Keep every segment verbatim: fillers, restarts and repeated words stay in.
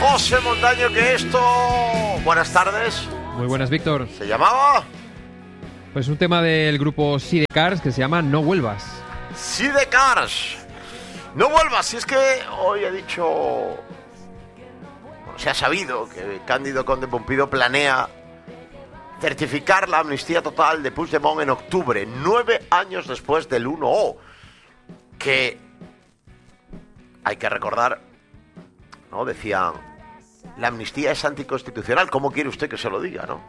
José Montaño que esto... Buenas tardes. Muy buenas, Víctor. ¿Se llamaba? Pues un tema del grupo Sidecars que se llama No Vuelvas. Sidecars. No vuelvas. Si es que hoy he dicho... Bueno, se ha sabido que Cándido Conde Pumpido planea certificar la amnistía total de Puigdemont en octubre, nueve años después del uno O. Que hay que recordar, ¿no? Decían, la amnistía es anticonstitucional. ¿Cómo quiere usted que se lo diga, no?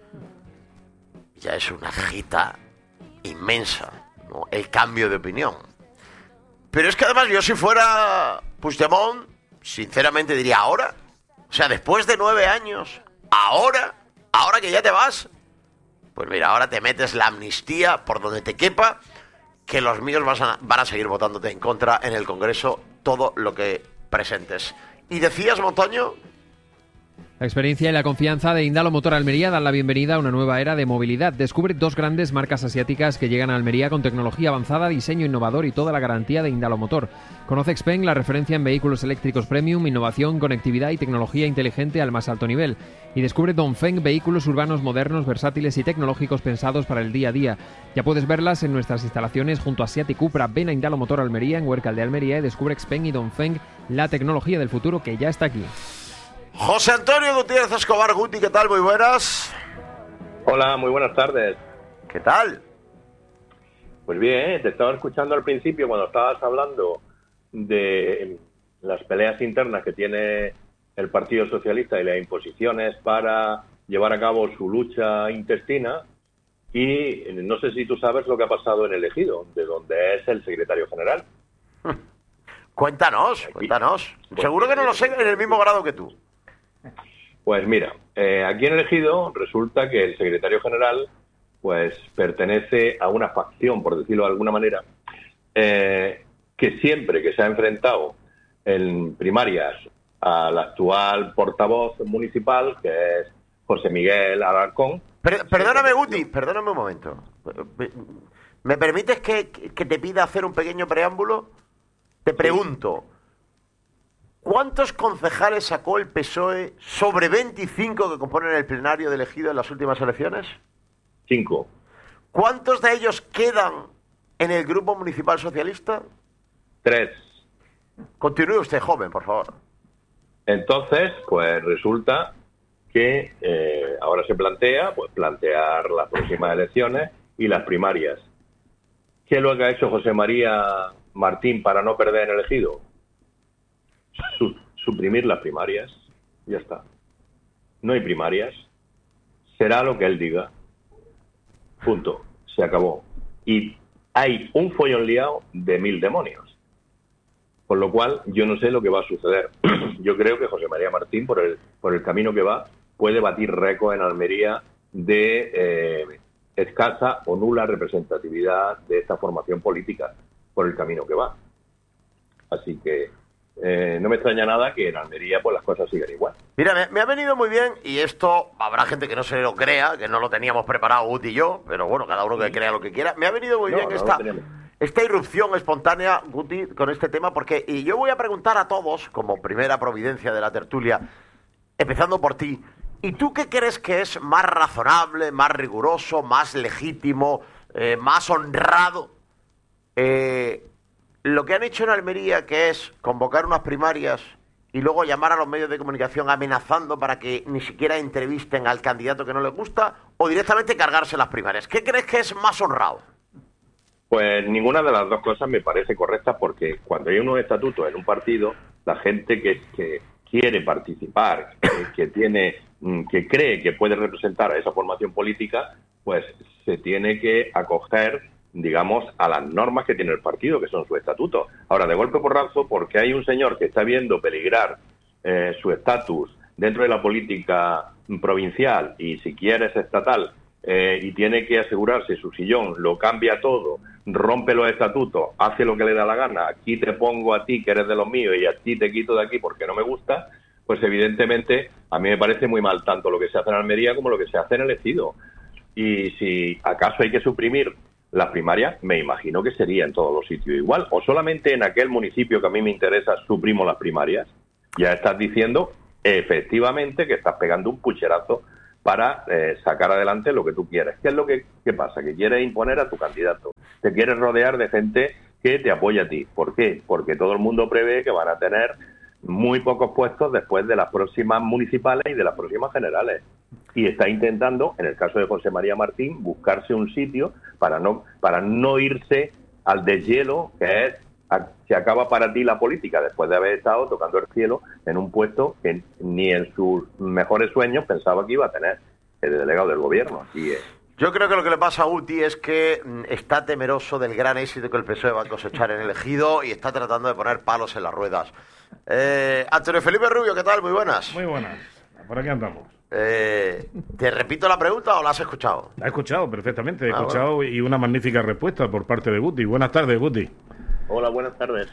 Ya es una gita inmensa, ¿no? El cambio de opinión. Pero es que además yo si fuera Puigdemont, sinceramente diría, ¿ahora? O sea, después de nueve años, ¿ahora? ¿Ahora que ya te vas? Pues mira, ahora te metes la amnistía por donde te quepa, que los míos van a, van a seguir votándote en contra en el Congreso todo lo que presentes. ¿Y decías, Montaño? La experiencia y la confianza de Indalo Motor Almería dan la bienvenida a una nueva era de movilidad. Descubre dos grandes marcas asiáticas que llegan a Almería con tecnología avanzada, diseño innovador y toda la garantía de Indalo Motor. Conoce Xpeng, la referencia en vehículos eléctricos premium, innovación, conectividad y tecnología inteligente al más alto nivel. Y descubre Dongfeng, vehículos urbanos modernos, versátiles y tecnológicos pensados para el día a día. Ya puedes verlas en nuestras instalaciones junto a Seat y Cupra. Ven a Indalo Motor Almería, en Huércal de Almería, y descubre Xpeng y Dongfeng, la tecnología del futuro que ya está aquí. José Antonio Gutiérrez Escobar. Guti, ¿qué tal? Muy buenas. Hola, muy buenas tardes. ¿Qué tal? Pues bien, te estaba escuchando al principio cuando estabas hablando de las peleas internas que tiene el Partido Socialista y las imposiciones para llevar a cabo su lucha intestina, y no sé si tú sabes lo que ha pasado en el Ejido, de donde es el secretario general. Cuéntanos, aquí, cuéntanos. Pues, seguro que no lo sé en el mismo grado que tú. Pues mira, eh, aquí en el Ejido resulta que el secretario general pues pertenece a una facción, por decirlo de alguna manera, eh, que siempre que se ha enfrentado en primarias al actual portavoz municipal, que es José Miguel Alarcón. Per, perdóname, Guti, perdóname un momento. ¿Me permites que, que te pida hacer un pequeño preámbulo? Te pregunto, ¿cuántos concejales sacó el P S O E sobre veinticinco que componen el plenario de Ejido en las últimas elecciones? Cinco. ¿Cuántos de ellos quedan en el Grupo Municipal Socialista? Tres. Continúe usted, joven, por favor. Entonces, pues resulta que eh, ahora se plantea pues plantear las próximas elecciones y las primarias. ¿Qué es lo que ha hecho José María Martín para no perder en el Ejido? Su, suprimir las primarias. Ya está. No hay primarias. Será lo que él diga. Punto. Se acabó. Y hay un follón liado de mil demonios. Con lo cual, yo no sé lo que va a suceder. Yo creo que José María Martín, por el, por el camino que va, puede batir récord en Almería de eh, escasa o nula representatividad de esta formación política, por el camino que va. Así que eh, no me extraña nada que en Almería pues las cosas sigan igual. Mira, me, me ha venido muy bien, y esto habrá gente que no se lo crea, que no lo teníamos preparado Guti y yo, pero bueno, cada uno que crea lo que quiera. Me ha venido muy no, bien no esta, esta irrupción espontánea, Guti, con este tema, porque y yo voy a preguntar a todos, como primera providencia de la tertulia, empezando por ti, ¿y tú qué crees que es más razonable, más riguroso, más legítimo, eh, más honrado? Eh, lo que han hecho en Almería, que es convocar unas primarias y luego llamar a los medios de comunicación amenazando para que ni siquiera entrevisten al candidato que no les gusta, o directamente cargarse las primarias. ¿Qué crees que es más honrado? Pues ninguna de las dos cosas me parece correcta, porque cuando hay unos estatutos en un partido, la gente que, que quiere participar, que, que tiene, que cree que puede representar a esa formación política, pues se tiene que acoger, digamos, a las normas que tiene el partido, que son sus estatutos. Ahora, de golpe porrazo, porque hay un señor que está viendo peligrar eh, su estatus dentro de la política provincial y, si quieres, estatal, eh, y tiene que asegurarse su sillón, lo cambia todo, rompe los estatutos, hace lo que le da la gana, aquí te pongo a ti que eres de los míos y a ti te quito de aquí porque no me gusta, pues evidentemente a mí me parece muy mal tanto lo que se hace en Almería como lo que se hace en el Ejido. Y si acaso hay que suprimir las primarias, me imagino que sería en todos los sitios igual, o solamente en aquel municipio que a mí me interesa suprimo las primarias. Ya estás diciendo efectivamente que estás pegando un pucherazo para eh, sacar adelante lo que tú quieres. ¿Qué es lo que qué pasa? Que quieres imponer a tu candidato. Te quieres rodear de gente que te apoya a ti. ¿Por qué? Porque todo el mundo prevé que van a tener muy pocos puestos después de las próximas municipales y de las próximas generales. Y está intentando, en el caso de José María Martín, buscarse un sitio para no para no irse al deshielo, que es se acaba para ti la política después de haber estado tocando el cielo en un puesto que ni en sus mejores sueños pensaba que iba a tener el delegado del gobierno. Así es. Yo creo que lo que le pasa a Uti es que está temeroso del gran éxito que el P S O E va a cosechar en el Ejido y está tratando de poner palos en las ruedas. Eh, Antonio Felipe Rubio, ¿qué tal? Muy buenas. Muy buenas. Por aquí andamos. Eh, ¿Te repito la pregunta o la has escuchado? La he escuchado perfectamente, he ah, escuchado bueno. Y una magnífica respuesta por parte de Guti. Buenas tardes, Guti. Hola, buenas tardes.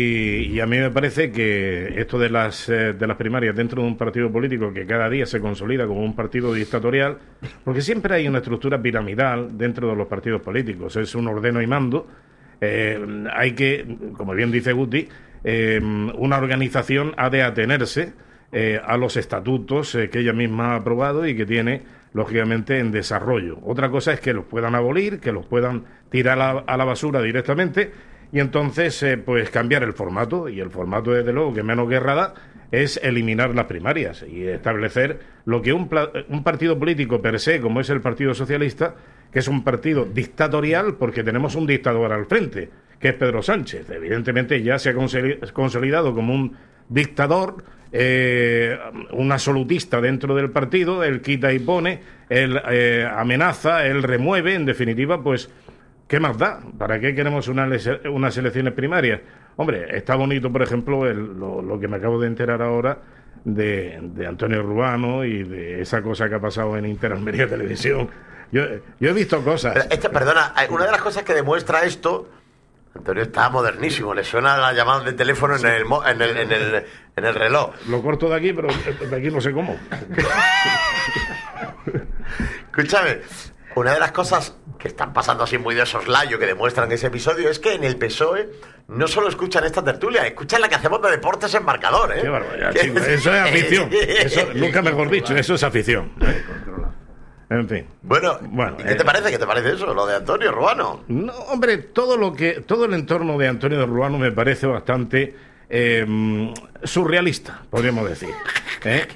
Y, y a mí me parece que esto de las eh, de las primarias dentro de un partido político que cada día se consolida como un partido dictatorial, porque siempre hay una estructura piramidal dentro de los partidos políticos, es un ordeno y mando, eh, hay que, como bien dice Guti, eh, una organización ha de atenerse eh, a los estatutos eh, que ella misma ha aprobado y que tiene, lógicamente, en desarrollo. Otra cosa es que los puedan abolir, que los puedan tirar a, a la basura directamente, y entonces, eh, pues cambiar el formato, y el formato, desde luego, que menos guerra da, es eliminar las primarias y establecer lo que un, un partido político per se, como es el Partido Socialista, que es un partido dictatorial porque tenemos un dictador al frente, que es Pedro Sánchez. Evidentemente ya se ha consolidado como un dictador, eh, un absolutista dentro del partido, él quita y pone, él eh, amenaza, él remueve, en definitiva, pues ¿qué más da? ¿Para qué queremos una, unas elecciones primarias? Hombre, está bonito, por ejemplo, el, lo, lo que me acabo de enterar ahora de, de Antonio Ruano y de esa cosa que ha pasado en Interalmería Televisión. Yo, yo he visto cosas. Pero este, perdona, una de las cosas que demuestra esto, Antonio está modernísimo, le suena la llamada de teléfono en el, en el, en el, en el reloj. Lo corto de aquí, pero de aquí no sé cómo. Escúchame, una de las cosas que están pasando así muy de soslayo que demuestran ese episodio es que en el P S O E no solo escuchan esta tertulia, escuchan la que hacemos de deportes en marcador, ¿eh? Qué barbaridad, chico. Eso es afición. Eso, nunca mejor dicho, eso es afición. En fin. Bueno, bueno ¿qué eh, te parece? ¿Qué te parece eso, lo de Antonio Ruano? No, hombre, todo lo que todo el entorno de Antonio Ruano me parece bastante eh, surrealista, podríamos decir. ¿eh?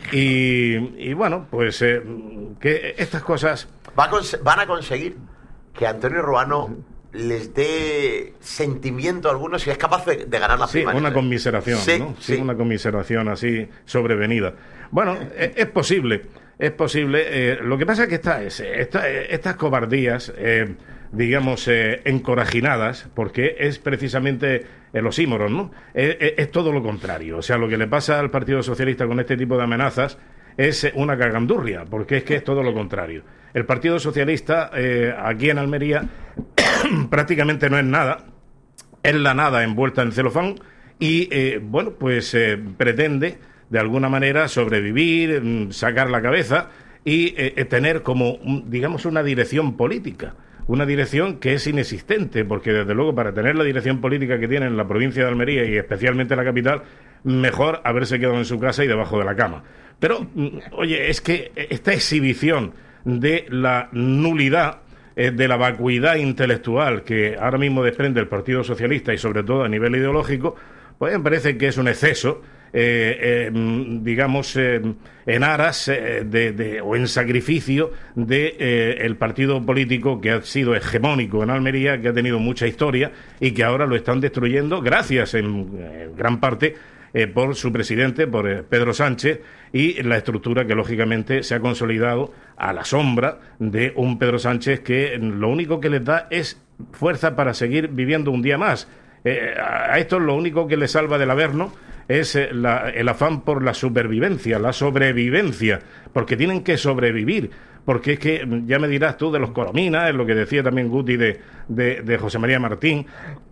Y, y bueno, pues eh, que estas cosas Va a van a conseguir que Antonio Ruano les dé sentimiento a algunos y es capaz de, de ganar la sí, primaria. Una conmiseración, sí, ¿no? Sí, sí, una conmiseración así sobrevenida. Bueno, es, es posible, es posible. Eh, lo que pasa es que está, es, esta, estas cobardías, eh, digamos, eh, encorajinadas, porque es precisamente el osímoron, ¿no? Es, es, es todo lo contrario. O sea, lo que le pasa al Partido Socialista con este tipo de amenazas es una cagandurria, porque es que es todo lo contrario. El Partido Socialista, eh, aquí en Almería, prácticamente no es nada, es la nada envuelta en celofán y, eh, bueno, pues eh, pretende, de alguna manera, sobrevivir, sacar la cabeza y eh, tener como, un, digamos, una dirección política. Una dirección que es inexistente, porque desde luego para tener la dirección política que tiene en la provincia de Almería y especialmente en la capital, mejor haberse quedado en su casa y debajo de la cama. Pero, oye, es que esta exhibición de la nulidad, eh, de la vacuidad intelectual que ahora mismo desprende el Partido Socialista y sobre todo a nivel ideológico, pues me parece que es un exceso, eh, eh, digamos, eh, en aras eh, de, de, o en sacrificio de eh, el partido político que ha sido hegemónico en Almería, que ha tenido mucha historia y que ahora lo están destruyendo gracias en, en gran parte Eh, por su presidente, por eh, Pedro Sánchez, y la estructura que lógicamente se ha consolidado a la sombra de un Pedro Sánchez que lo único que les da es fuerza para seguir viviendo un día más. Eh, a esto lo único que les salva del averno es eh, la, el afán por la supervivencia, la sobrevivencia, porque tienen que sobrevivir. Porque es que, ya me dirás tú de los Corominas, es lo que decía también Guti de, de, de José María Martín,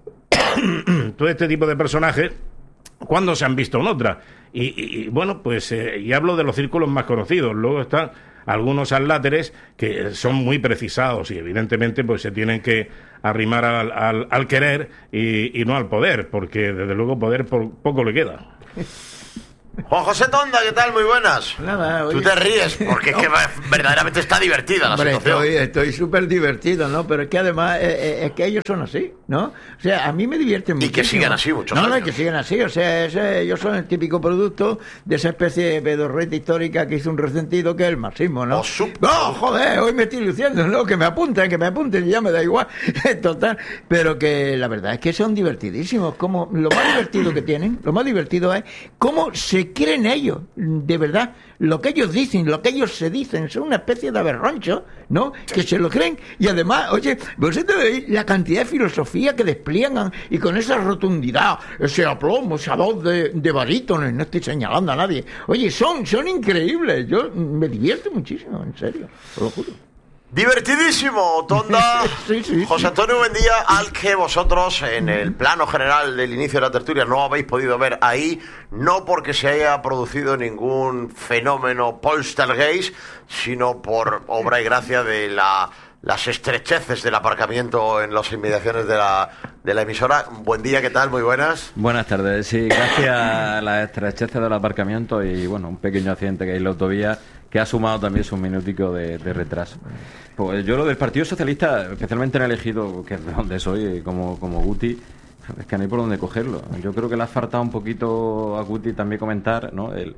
todo este tipo de personajes, ¿cuándo se han visto en otra? Y, y, y bueno, pues, eh, y hablo de los círculos más conocidos. Luego están algunos atláteres que son muy precisados y evidentemente pues se tienen que arrimar al, al, al querer y, y no al poder, porque desde luego poder por poco le queda. Juan José Tonda, ¿qué tal? Muy buenas. Nada, oye. Tú te ríes porque no. es que verdaderamente está divertida la Hombre, situación. Estoy súper divertido, ¿no? Pero es que además eh, es que ellos son así, ¿no? O sea, a mí me divierte mucho. Y que sigan así muchos no, años. No, que sigan así. O sea, ese, ellos son el típico producto de esa especie de pedorreta histórica que hizo un resentido que es el marxismo, ¿no? Oh, sub- no, joder, hoy me estoy luciendo, ¿no? Que me apunten, que me apunten, ya me da igual. Total. Pero que la verdad es que son divertidísimos. Como lo más divertido que tienen, lo más divertido es cómo se creen ellos, de verdad, lo que ellos dicen, lo que ellos se dicen, son una especie de aberronchos, ¿no? Que se lo creen, y además, oye, vosotros veis la cantidad de filosofía que despliegan, y con esa rotundidad, ese aplomo, esa voz de, de barítono, no estoy señalando a nadie, oye, son, son increíbles, yo me divierto muchísimo, en serio, te lo juro. Divertidísimo, Tonda. Sí, sí, José Antonio Buendía, al que vosotros en el plano general del inicio de la tertulia no habéis podido ver ahí, no porque se haya producido ningún fenómeno poltergeist, sino por obra y gracia de la, las estrecheces del aparcamiento en las inmediaciones de la, de la emisora. Buen día, ¿qué tal? Muy buenas. Buenas tardes. Sí, gracias a las estrecheces del aparcamiento y, bueno, un pequeño accidente que hay en la autovía que ha sumado también su minutico de, de retraso. Pues yo lo del Partido Socialista, especialmente en el Ejido, que es de donde soy, como, como Guti, es que no hay por dónde cogerlo. Yo creo que le ha faltado un poquito a Guti también comentar, ¿no? El,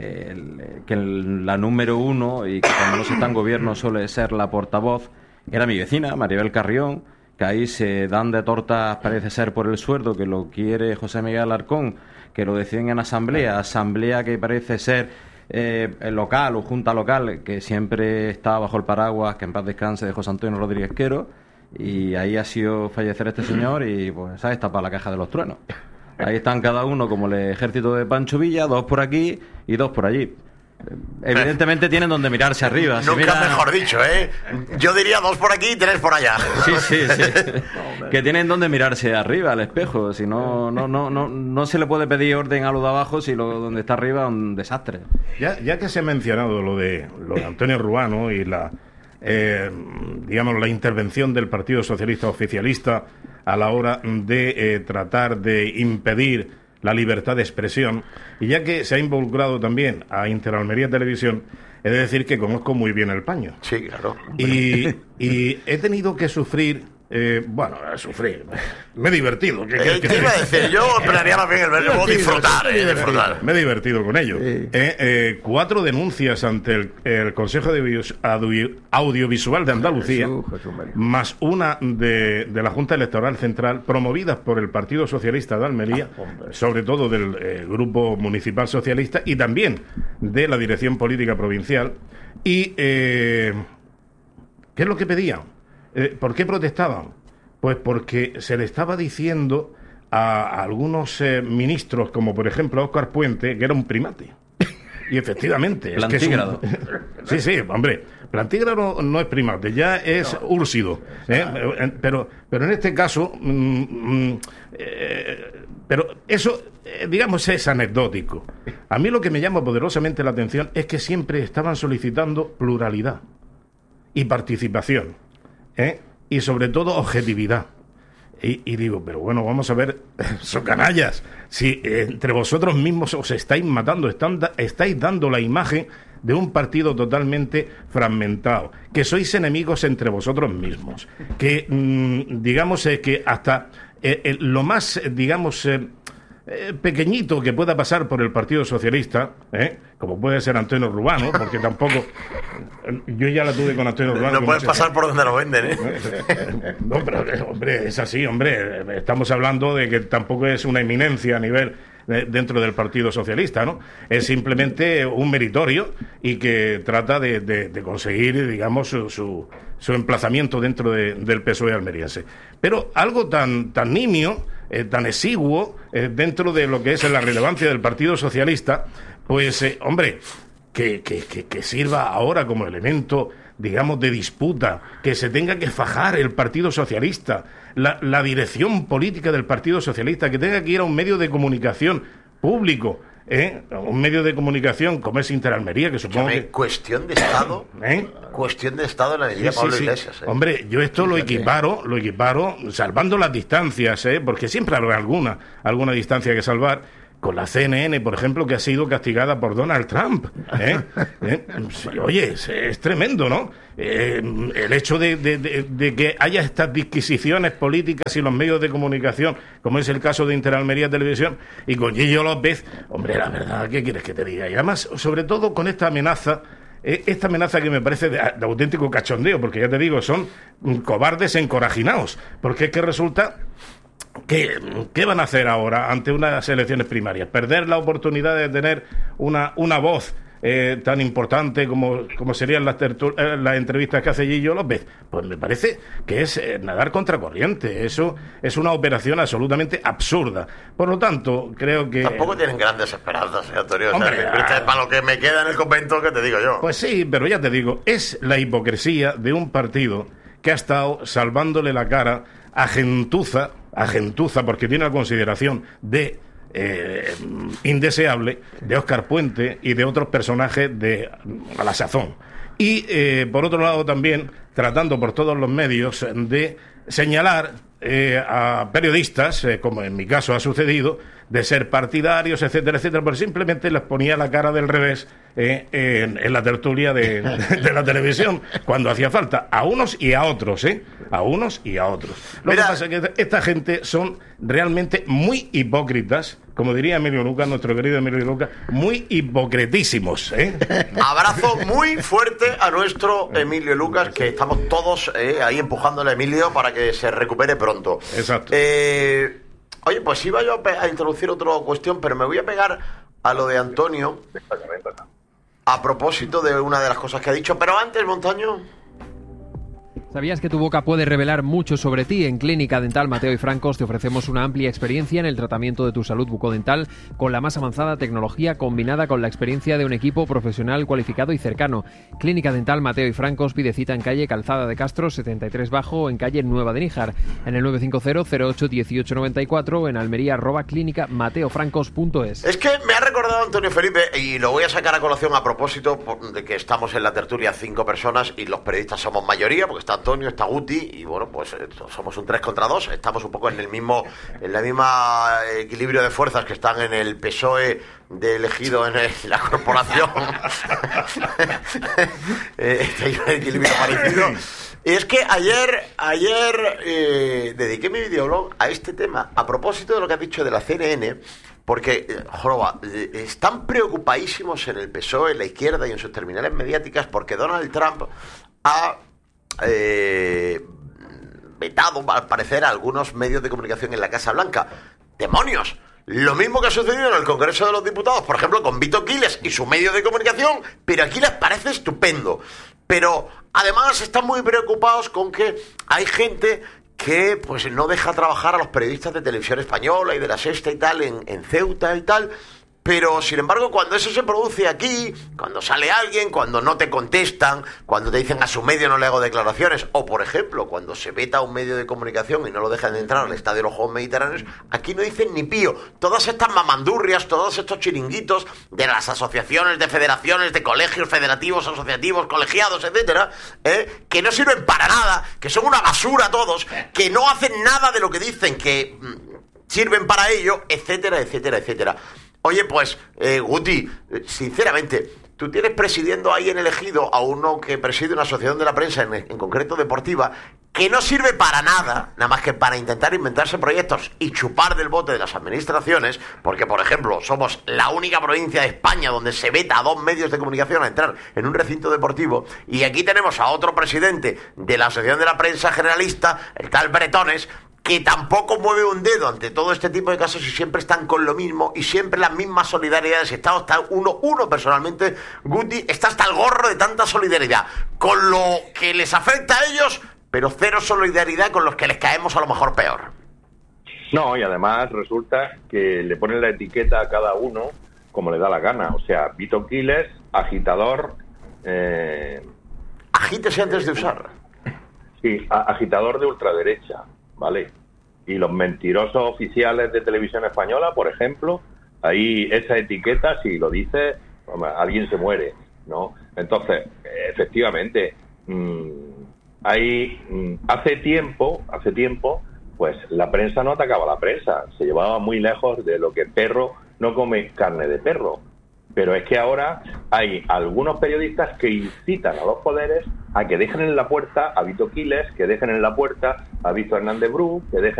el, que el, la número uno, y que cuando no se está en gobierno suele ser la portavoz, era mi vecina, Maribel Carrión, que ahí se dan de tortas, parece ser, por el sueldo, que lo quiere José Miguel Alarcón, que lo deciden en asamblea, asamblea que parece ser eh, local o junta local, que siempre está bajo el paraguas, que en paz descanse, de José Antonio Rodríguez Quero, y ahí ha sido fallecer este señor y pues ha estado para la caja de los truenos. Ahí están cada uno como el ejército de Pancho Villa, dos por aquí y dos por allí. Evidentemente tienen donde mirarse arriba. Nunca miran... mejor dicho, ¿eh? Yo diría dos por aquí y tres por allá. Sí, sí, sí. Que tienen donde mirarse arriba, al espejo. Si no, no, no, no, no se le puede pedir orden a lo de abajo si lo donde está arriba es un desastre. Ya, ya que se ha mencionado lo de, lo de Antonio Ruano y la, eh, digamos, la intervención del Partido Socialista oficialista a la hora de eh, tratar de impedir la libertad de expresión, y ya que se ha involucrado también a Interalmería Televisión, he de decir que conozco muy bien el paño. Sí, claro. Y, y he tenido que sufrir, eh, bueno, sufrir, me he divertido. ¿Qué, Eh, ¿Qué iba a decir? Yo emplearía más bien el verbo disfrutar, eh, disfrutar. Me he divertido con ello. Sí. Eh, eh, cuatro denuncias ante el, el Consejo de Audio- Audio- Audiovisual de Andalucía, Jesús, Jesús María. más una de, de la Junta Electoral Central, promovidas por el Partido Socialista de Almería, Ah, sobre todo del eh, Grupo Municipal Socialista y también de la Dirección Política Provincial. Y, eh, ¿qué es lo que pedían? Eh, ¿Por qué protestaban? Pues porque se le estaba diciendo a, a algunos eh, ministros, como por ejemplo a Óscar Puente, que era un primate. Y efectivamente... es que es un- Plantígrado. Sí, sí, hombre, plantígrado no es primate, ya es no. úrsido. ¿eh? Pero, pero en este caso... Mm, mm, eh, pero eso, eh, digamos, es anecdótico. A mí lo que me llama poderosamente la atención es que siempre estaban solicitando pluralidad y participación, ¿eh? Y sobre todo objetividad. Y, y digo, pero bueno, vamos a ver, son canallas, si eh, entre vosotros mismos os estáis matando, están da, estáis dando la imagen de un partido totalmente fragmentado, que sois enemigos entre vosotros mismos, que mmm, digamos eh, que hasta eh, eh, lo más, eh, digamos... Eh, Eh, pequeñito que pueda pasar por el Partido Socialista, ¿eh? Como puede ser Antonio Ruano, porque tampoco... Yo ya la tuve con Antonio Ruano. No puedes pasar por donde lo venden, ¿eh? No, pero, hombre, es así, hombre. Estamos hablando de que tampoco es una eminencia a nivel de, dentro del Partido Socialista, ¿no? Es simplemente un meritorio y que trata de, de, de conseguir, digamos, su, su, su emplazamiento dentro de, del P S O E almeriense. Pero algo tan, tan nimio... Eh, tan exiguo eh, dentro de lo que es la relevancia del Partido Socialista, pues, eh, hombre, que, que, que, que sirva ahora como elemento, digamos, de disputa, que se tenga que fajar el Partido Socialista, la, la dirección política del Partido Socialista, que tenga que ir a un medio de comunicación público, ¿eh? Un medio de comunicación como es Interalmería, que supongo que... Cuestión de Estado... ¿Eh? Cuestión de Estado en la avenida Sí, Pablo sí, sí. Iglesias. ¿eh? Hombre, yo esto lo equiparo, lo equiparo, salvando las distancias, ¿eh? Porque siempre habrá alguna, alguna distancia que salvar, con la C N N, por ejemplo, que ha sido castigada por Donald Trump. ¿eh? ¿Eh? Sí, oye, es, es tremendo, ¿no? Eh, el hecho de, de, de, de que haya estas disquisiciones políticas y los medios de comunicación, como es el caso de Interalmería Televisión, y con Gillo López, hombre, la verdad, ¿qué quieres que te diga? Y además, sobre todo con esta amenaza, eh, esta amenaza que me parece de, de auténtico cachondeo, porque ya te digo, son cobardes encorajinados, porque es que resulta... ¿Qué, ¿Qué van a hacer ahora ante unas elecciones primarias? ¿Perder la oportunidad de tener una, una voz eh, tan importante como, como serían las, tertu- eh, las entrevistas que hace Gillo López? Pues me parece que es eh, nadar contracorriente. Eso es una operación absolutamente absurda. Por lo tanto, creo que... Tampoco tienen grandes esperanzas, ¿eh, Antonio? Hombre, o sea, que, ah, para lo que me queda en el convento, que te digo yo. Pues sí, pero ya te digo, es la hipocresía de un partido que ha estado salvándole la cara a gentuza, a gentuza, porque tiene la consideración de eh, indeseable de Óscar Puente y de otros personajes de a la sazón. Y eh, por otro lado también tratando por todos los medios de señalar eh, a periodistas, eh, como en mi caso ha sucedido, de ser partidarios, etcétera, etcétera, pero simplemente les ponía la cara del revés eh, en, en la tertulia de, de la televisión, cuando hacía falta, a unos y a otros, ¿eh? A unos y a otros. Lo Mira, que pasa es que esta gente son realmente muy hipócritas, como diría Emilio Lucas, nuestro querido Emilio Lucas, muy hipocretísimos, ¿eh? Abrazo muy fuerte a nuestro Emilio Lucas, que estamos todos eh, ahí empujándole a Emilio para que se recupere pronto. Exacto. Eh, oye, pues iba yo a, pe- a introducir otra cuestión, pero me voy a pegar a lo de Antonio a propósito de una de las cosas que ha dicho. Pero antes, Montaño... ¿Sabías que tu boca puede revelar mucho sobre ti? En Clínica Dental Mateo y Francos te ofrecemos una amplia experiencia en el tratamiento de tu salud bucodental con la más avanzada tecnología combinada con la experiencia de un equipo profesional cualificado y cercano. Clínica Dental Mateo y Francos pide cita en calle Calzada de Castro setenta y tres Bajo o en calle Nueva de Níjar, en el nueve cinco cero, cero ocho, dieciocho noventa y cuatro o en Almería arroba clínica mateofrancos punto es. Es que me ha recordado Antonio Felipe, y lo voy a sacar a colación a propósito por- de que estamos en la tertulia cinco personas y los periodistas somos mayoría, porque está Antonio, está Guti, y bueno, pues eh, somos un tres contra dos, estamos un poco en el mismo, en la misma equilibrio de fuerzas que están en el P S O E de elegido en el- la corporación. eh, está ahí un equilibrio parecido. Y es que ayer, ayer eh, dediqué mi videoblog a este tema, a propósito de lo que has dicho de la C N N, porque, eh, joroba, eh, están preocupadísimos en el P S O E, en la izquierda y en sus terminales mediáticas, porque Donald Trump ha eh, vetado, al parecer, a algunos medios de comunicación en la Casa Blanca. ¡Demonios! Lo mismo que ha sucedido en el Congreso de los Diputados, por ejemplo, con Vito Quiles y su medio de comunicación, pero aquí les parece estupendo. Pero además están muy preocupados con que hay gente que pues no deja trabajar a los periodistas de Televisión Española y de La Sexta y tal, en, en Ceuta y tal. Pero, sin embargo, cuando eso se produce aquí, cuando sale alguien, cuando no te contestan, cuando te dicen a su medio no le hago declaraciones, o, por ejemplo, cuando se veta un medio de comunicación y no lo dejan entrar al Estadio de los Juegos Mediterráneos, aquí no dicen ni pío. Todas estas mamandurrias, todos estos chiringuitos de las asociaciones, de federaciones, de colegios federativos, asociativos, colegiados, etcétera, ¿eh? que no sirven para nada, que son una basura todos, que no hacen nada de lo que dicen que mm, sirven para ello, etcétera, etcétera, etcétera. Oye, pues, eh, Guti, eh, sinceramente, tú tienes presidiendo ahí en el Ejido a uno que preside una asociación de la prensa, en, en concreto deportiva, que no sirve para nada, nada más que para intentar inventarse proyectos y chupar del bote de las administraciones, porque, por ejemplo, somos la única provincia de España donde se veta a dos medios de comunicación a entrar en un recinto deportivo, y aquí tenemos a otro presidente de la Asociación de la Prensa Generalista, el tal Bretones, que tampoco mueve un dedo ante todo este tipo de casos y siempre están con lo mismo y siempre las mismas solidaridades. Está hasta uno, uno personalmente, Guti, está hasta el gorro de tanta solidaridad con lo que les afecta a ellos, pero cero solidaridad con los que les caemos a lo mejor peor. No, y además resulta que le ponen la etiqueta a cada uno como le da la gana. O sea, Vito Quiles, agitador... Eh, Agítese antes de usar. Sí, a- agitador de ultraderecha, ¿vale? Y los mentirosos oficiales de Televisión Española, por ejemplo, ahí esa etiqueta, si lo dice, hombre, alguien se muere, ¿no? Entonces, efectivamente, mmm, hay, mmm, hace tiempo, hace tiempo, pues la prensa no atacaba a la prensa, se llevaba muy lejos de lo que Perro no come carne de perro. Pero es que ahora hay algunos periodistas que incitan a los poderes a que dejen en la puerta a Vito Quiles, que dejen en la puerta a Víctor Hernández Bru, que dejen